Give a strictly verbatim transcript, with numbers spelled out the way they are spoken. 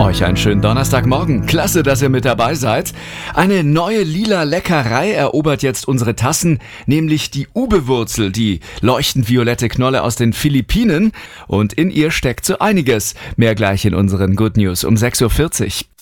Euch einen schönen Donnerstagmorgen. Klasse, dass ihr mit dabei seid. Eine neue lila Leckerei erobert jetzt unsere Tassen, nämlich die Ube-Wurzel, die leuchtend violette Knolle aus den Philippinen. Und in ihr steckt so einiges. Mehr gleich in unseren Good News um sechs Uhr vierzig.